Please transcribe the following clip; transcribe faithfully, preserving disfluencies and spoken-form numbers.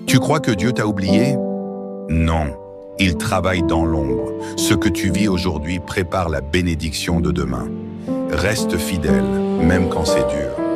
Tu crois que Dieu t'a oublié? Non, il travaille dans l'ombre. Ce que tu vis aujourd'hui prépare la bénédiction de demain. Reste fidèle, même quand c'est dur.